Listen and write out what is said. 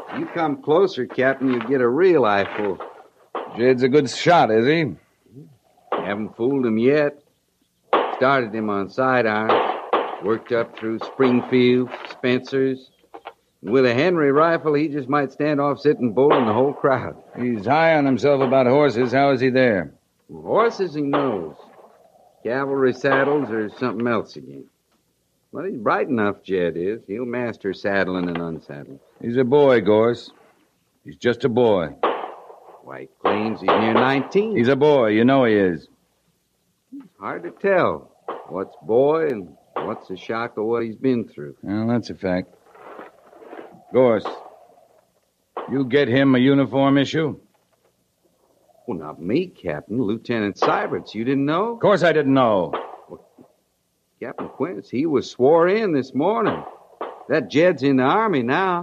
You come closer, Captain, you get a real eyeful. Jed's a good shot, is he? Haven't fooled him yet. Started him on sidearm. Worked up through Springfield, Spencer's. And with a Henry rifle, he just might stand off sitting bull in the whole crowd. He's high on himself about horses. How is he there? Horses he knows. Cavalry saddles or something else again. Well, he's bright enough, Jed is. He'll master saddling and unsaddling. He's a boy, Gorse. He's just a boy. White claims he's near 19. He's a boy. You know he is. Hard to tell what's boy and what's the shock of what he's been through. Well, that's a fact. Gorse, you get him a uniform issue? Well, not me, Captain. Lieutenant Syberts. You didn't know? Of course I didn't know. Captain Quince, he was swore in this morning. That Jed's in the Army now.